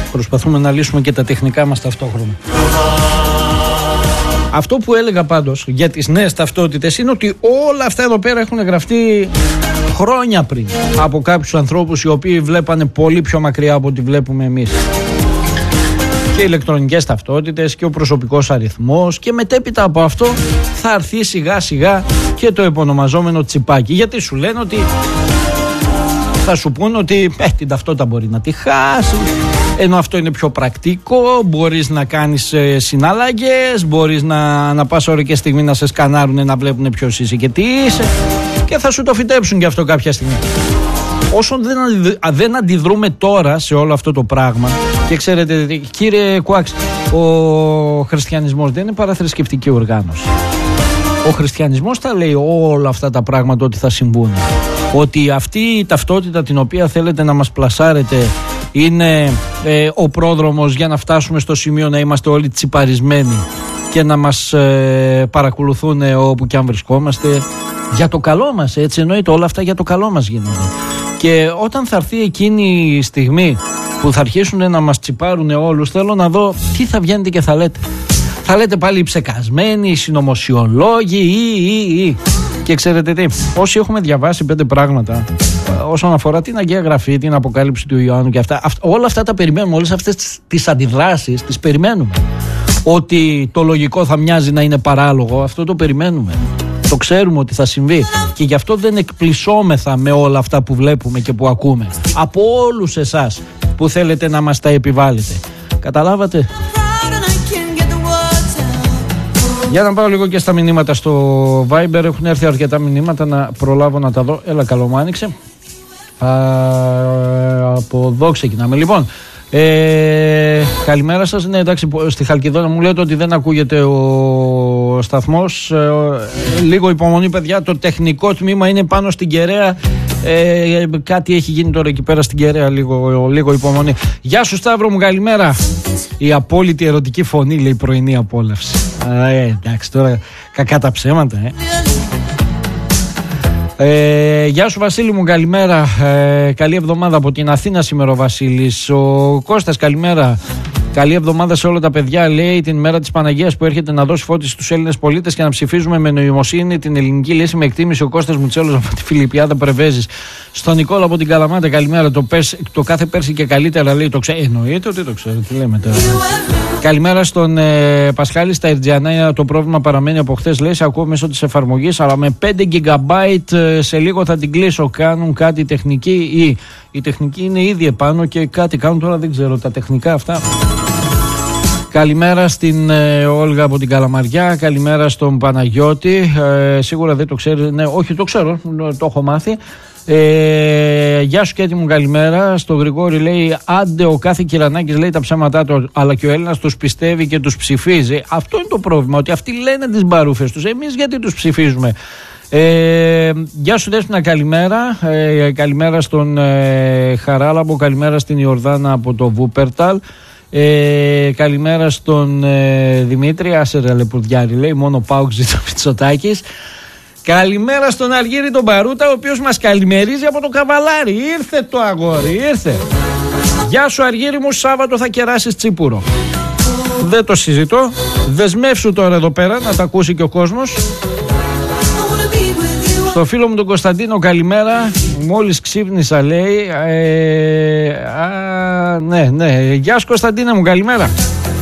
Προσπαθούμε να λύσουμε και τα τεχνικά μας ταυτόχρονα. Αυτό που έλεγα πάντως για τις νέες ταυτότητες είναι ότι όλα αυτά εδώ πέρα έχουν γραφτεί χρόνια πριν από κάποιους ανθρώπους οι οποίοι βλέπανε πολύ πιο μακριά από ό,τι βλέπουμε εμείς. Και οι ηλεκτρονικές ταυτότητες και ο προσωπικός αριθμός, και μετέπειτα από αυτό θα έρθει σιγά σιγά και το επωνομαζόμενο τσιπάκι. Γιατί σου λένε ότι θα σου πούν ότι την ταυτότητα μπορεί να τη χάσει, ενώ αυτό είναι πιο πρακτικό, μπορείς να κάνεις συναλλαγές, μπορείς να πας ώρα και στιγμή να σε σκανάρουν, να βλέπουν ποιος είσαι και τι είσαι, και θα σου το φυτέψουν και αυτό κάποια στιγμή. Όσο δεν αντιδρούμε τώρα σε όλο αυτό το πράγμα, και ξέρετε κύριε Κουάξ, ο χριστιανισμός δεν είναι παραθρησκευτική οργάνωση. Ο χριστιανισμός τα λέει όλα αυτά τα πράγματα ότι θα συμβούν. Ότι αυτή η ταυτότητα την οποία θέλετε να μας πλασάρετε είναι ο πρόδρομος για να φτάσουμε στο σημείο να είμαστε όλοι τσιπαρισμένοι και να μας παρακολουθούν όπου και αν βρισκόμαστε, για το καλό μας, έτσι εννοείται, όλα αυτά για το καλό μας γίνονται. Και όταν θα έρθει εκείνη η στιγμή που θα αρχίσουν να μας τσιπάρουν όλους, θέλω να δω τι θα βγαίνετε και θα λέτε. Θα λέτε πάλι οι ψεκασμένοι, οι συνωμοσιολόγοι ή. Και ξέρετε τι, όσοι έχουμε διαβάσει 5 πράγματα όσον αφορά την Αγία Γραφή, την Αποκάλυψη του Ιωάννου και αυτά, όλα αυτά τα περιμένουμε, όλες αυτές τις αντιδράσεις τις περιμένουμε. Ότι το λογικό θα μοιάζει να είναι παράλογο, αυτό το περιμένουμε. Το ξέρουμε ότι θα συμβεί και γι' αυτό δεν εκπλησόμεθα με όλα αυτά που βλέπουμε και που ακούμε από όλους εσάς που θέλετε να μας τα επιβάλλετε. Καταλάβατε? Για να πάω λίγο και στα μηνύματα στο Viber. Έχουν έρθει αρκετά μηνύματα, να προλάβω να τα δω. Έλα, καλό μου άνοιξε. Από εδώ ξεκινάμε. Λοιπόν, καλημέρα σας. Ναι, εντάξει, στη Χαλκιδόνα μου λέτε ότι δεν ακούγεται ο σταθμός. Λίγο υπομονή, παιδιά. Το τεχνικό τμήμα είναι πάνω στην Κεραία. Κάτι έχει γίνει τώρα εκεί πέρα στην Κεραία. Λίγο υπομονή. Γεια σου Σταύρο μου, καλημέρα. Η απόλυτη ερωτική φωνή, λέει, πρωινή απόλαυση. Εντάξει, τώρα κακά τα ψέματα. Γεια σου Βασίλη μου, καλημέρα. Καλή εβδομάδα από την Αθήνα σήμερα ο Βασίλης. Ο Κώστας, καλημέρα. Καλή εβδομάδα σε όλα τα παιδιά, λέει, την μέρα της Παναγίας που έρχεται να δώσει φώτιση στους Έλληνες πολίτες και να ψηφίζουμε με νοημοσύνη την ελληνική λύση με εκτίμηση. Ο Κώστας Μουτσέλος από τη Φιλιππιάδα Πρεβέζης. Στον Νικόλα από την Καλαμάτα, καλημέρα. Το κάθε πέρσι και καλύτερα, λέει, το ξέρω. Εννοείται ότι το ξέρω, τι λέμε τώρα. Καλημέρα στον Πασχάλη στα Ερτζιανά. Το πρόβλημα παραμένει από χθες, λέει, ακούω μέσω της εφαρμογής, αλλά με 5 GB σε λίγο θα την κλείσω. Κάνουν κάτι τεχνική ή η τεχνική είναι ήδη επάνω και κάτι κάνουν τώρα, δεν ξέρω τα τεχνικά αυτά. Καλημέρα στην Όλγα από την Καλαμαριά. Καλημέρα στον Παναγιώτη. Σίγουρα δεν το ξέρει. Ναι, όχι, το ξέρω, το έχω μάθει. Γεια σου Κέτη μου, καλημέρα. Στο Γρηγόρη, λέει, άντε ο κάθε Κυρανάκης, λέει, τα ψέματά του, αλλά και ο Έλληνας τους πιστεύει και τους ψηφίζει. Αυτό είναι το πρόβλημα, ότι αυτοί λένε τις μπαρούφες τους. Εμείς γιατί τους ψηφίζουμε? Γεια σου Δέσποινα, καλημέρα. Καλημέρα στον Χαράλαμπο. Καλημέρα στην Ιορδάνα από το Βούπερταλ. Καλημέρα στον Δημήτρη. Άσε ρε Λεπουρδιάρη, λέει, μόνο Πάουκ ζήτω Μητσοτάκης. Καλημέρα στον Αργύρη τον Παρούτα, ο οποίος μας καλημερίζει από το Καβαλάρι. Ήρθε το αγόρι, ήρθε. Γεια σου Αργύρη μου, Σάββατο θα κεράσεις τσίπουρο. Δεν το συζητώ. Δεσμεύσου τώρα εδώ πέρα να τα ακούσει και ο κόσμος. Στο φίλο μου τον Κωνσταντίνο, καλημέρα. Μόλις ξύπνησα, λέει. Ναι. Γεια σου Κωνσταντίνα μου, καλημέρα.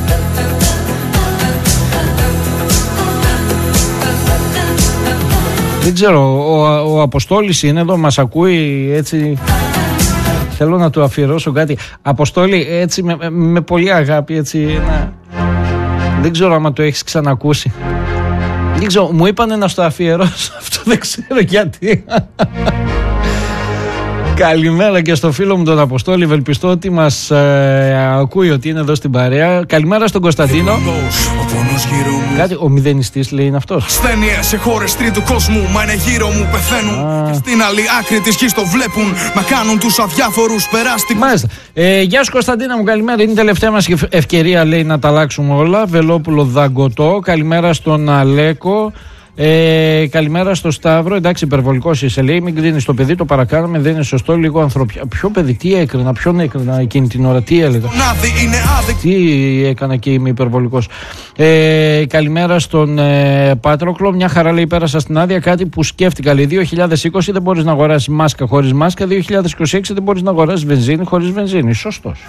Δεν ξέρω, ο Αποστόλης είναι εδώ, μας ακούει, έτσι. Θέλω να του αφιερώσω κάτι. Αποστόλη, έτσι με πολύ αγάπη, έτσι. Δεν ξέρω άμα το έχεις ξανακούσει. Δεν ξέρω, μου είπανε να στο αφιερώσω αυτό, δεν ξέρω γιατί. Καλημέρα και στο φίλο μου τον Αποστόλη, ευελπιστώ ότι μας ακούει, ότι είναι εδώ στην παρέα. Καλημέρα στον Κωνσταντίνο. Κάτι, ο μηδενιστής, λέει, είναι αυτός. Ασθένειες σε χώρες τρίτου κόσμου, μα είναι γύρω μου, πεθαίνουν. Και στην άλλη άκρη της γης το βλέπουν, μα κάνουν τους αδιάφορους περάστικους. Μάλιστα. Γεια σου Κωνσταντίνα μου, καλημέρα. Είναι η τελευταία μας ευκαιρία, λέει, να τα αλλάξουμε όλα. Βελόπουλο Δαγκωτό. Καλημέρα στον Αλέκο. Καλημέρα στο Σταύρο. Εντάξει, υπερβολικός είσαι, λέει. Μην κρίνεις το παιδί, το παρακάναμε, δεν είναι σωστό. Λίγο ανθρωπιά. Ποιο παιδί, τι έκρινα, ποιον έκρινα εκείνη την ώρα, τι έλεγα. Τι έκανα και είμαι υπερβολικός. Καλημέρα στον Πάτροκλο. Μια χαρά, λέει, πέρασα στην άδεια. Κάτι που σκέφτηκα, λέει. 2020 δεν μπορείς να αγοράσεις μάσκα χωρίς μάσκα. 2026 δεν μπορείς να αγοράσεις βενζίνη χωρίς βενζίνη. Σωστός.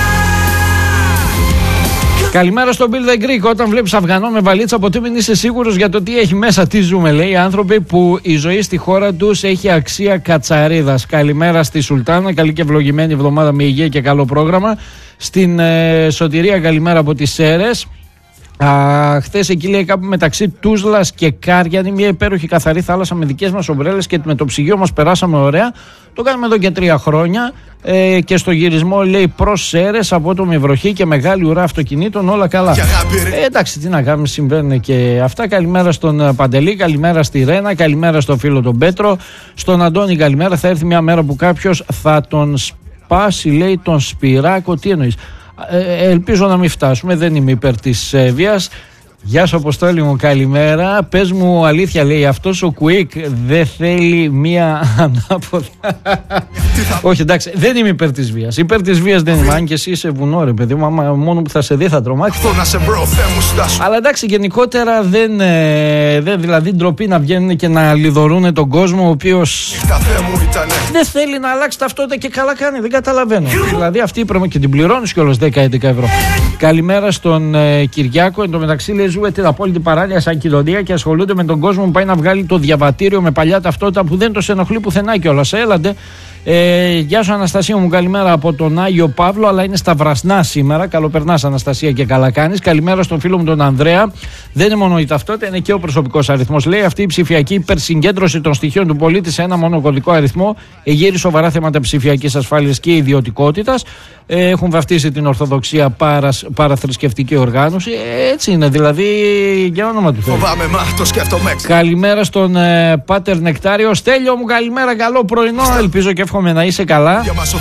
Καλημέρα στον Bill the Greek. Όταν βλέπεις Αφγανό με βαλίτσα, ποτέ μην είσαι σίγουρος για το τι έχει μέσα, τι ζούμε, λέει. Άνθρωποι που η ζωή στη χώρα τους έχει αξία κατσαρίδας. Καλημέρα στη Σουλτάνα. Καλή και ευλογημένη εβδομάδα με υγεία και καλό πρόγραμμα. Στην Σωτηρία, καλημέρα από τις Σέρρες. Χθες εκεί, λέει, κάπου μεταξύ Τούσλας και Κάριανη, μια υπέροχη καθαρή θάλασσα με δικές μας ομπρέλες και με το ψυγείο μας περάσαμε ωραία. Το κάνουμε εδώ και 3 χρόνια και στο γυρισμό, λέει, προς Σέρρες, απότομη με βροχή και μεγάλη ουρά αυτοκινήτων, όλα καλά. Εντάξει, τι να κάνουμε, συμβαίνουν και αυτά. Καλημέρα στον Παντελή, καλημέρα στη Ρένα, καλημέρα στον φίλο τον Πέτρο, στον Αντώνη καλημέρα. Θα έρθει μια μέρα που κάποιος θα τον σπάσει, λέει, τον Σπυράκο. Τι εννοείς? Ελπίζω να μην φτάσουμε, δεν είμαι υπέρ της βίας. Γεια σου Αποστόλη μου, καλημέρα. Πες μου αλήθεια, λέει, αυτός ο Quick δεν θέλει μία ανάποδα. Όχι, εντάξει, δεν είμαι υπέρ της βίας. Υπέρ της βίας δεν είμαι, αν και εσύ είσαι βουνό, ρε παιδί μου, μόνο που θα σε δει θα τρομάξει. Αλλά εντάξει, γενικότερα δεν δηλαδή ντροπή να βγαίνουν και να λιδωρούν τον κόσμο, ο οποίος δεν θέλει να αλλάξει ταυτότητα και καλά κάνει, δεν καταλαβαίνω. Δηλαδή αυτή και την πληρώνεις κιόλας 10-11 ευρώ. Καλημέρα στον Κυριάκο. Εν τω μεταξύ, λέει, ζούμε την απόλυτη παράνοια σαν κοινωνία και ασχολούνται με τον κόσμο που πάει να βγάλει το διαβατήριο με παλιά ταυτότητα που δεν το ενοχλεί πουθενά κιόλας. Έλατε. Γεια σου Αναστασία μου, καλημέρα από τον Άγιο Παύλο, αλλά είναι στα Βρασνά σήμερα. Καλοπερνάς Αναστασία και καλά κάνεις. Καλημέρα στον φίλο μου τον Ανδρέα. Δεν είναι μόνο η ταυτότητα, είναι και ο προσωπικός αριθμός. Λέει, αυτή η ψηφιακή υπερσυγκέντρωση των στοιχείων του πολίτη σε ένα μόνο κωδικό αριθμό εγείρει σοβαρά θέματα ψηφιακής ασφάλειας και ιδιωτικότητας. Έχουν βαφτίσει την Ορθοδοξία παραθρησκευτική οργάνωση. Έτσι είναι, δηλαδή, για όνομα του Θεού. Καλημέρα στον Πάτερ Νεκτάριο. Στέλιο μου, καλημέρα, καλό πρωινό. Ελπίζω και εύχομαι να είσαι καλά.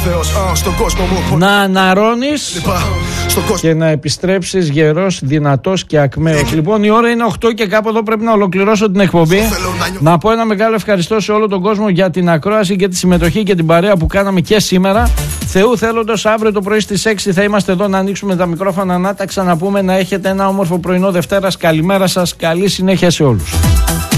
Να αναρώνεις και να επιστρέψεις γερός, δυνατός και ακμαίος. Λοιπόν, η ώρα είναι 8 και κάπου εδώ πρέπει να ολοκληρώσω την εκπομπή. Να πω ένα μεγάλο ευχαριστώ σε όλο τον κόσμο για την ακρόαση και τη συμμετοχή και την παρέα που κάναμε και σήμερα. Θεού θέλοντος, αύριο το πρωί στις 6 θα είμαστε εδώ να ανοίξουμε τα μικρόφωνα, να τα ξαναπούμε, να έχετε ένα όμορφο πρωινό Δευτέρας. Καλημέρα σας, καλή συνέχεια σε όλους.